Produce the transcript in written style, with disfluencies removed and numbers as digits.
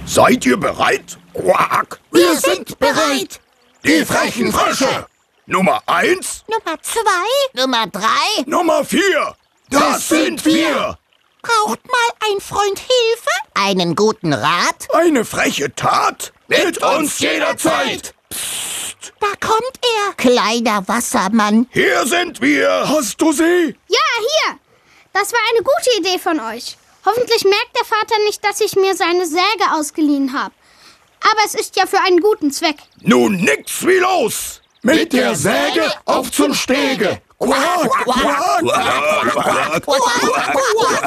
Seid ihr bereit? Quack! Wir sind bereit. Die frechen Frösche! Nummer 1, Nummer 2. Nummer 3. Nummer 4. Das sind wir! Braucht mal ein Freund Hilfe? Einen guten Rat? Eine freche Tat? Mit uns jederzeit! Da kommt er. Kleiner Wassermann. Hier sind wir! Hast du sie? Ja, hier. Das war eine gute Idee von euch. Hoffentlich merkt der Vater nicht, dass ich mir seine Säge ausgeliehen habe. Aber es ist ja für einen guten Zweck. Nun nix wie los! Mit der Säge auf zum Stege! Quack, quack, quack, quack, quack, quack, quack.